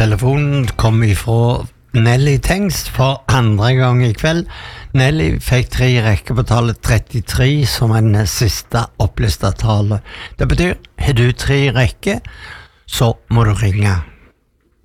telefonen kom ifra Nelly Tengst for andre gang i kveld. Nelly fikk 3 rekker på tallet 33 som en siste opplista tale. Det betyr, har du 3 rekker, så må du ringe